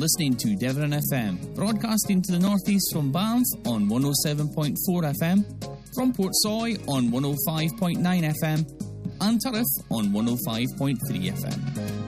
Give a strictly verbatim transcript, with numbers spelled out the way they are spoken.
listening to Devon F M, broadcasting to the northeast from Banff on one oh seven point four F M, from Portsoy on one oh five point nine F M, and Turriff on one oh five point three F M.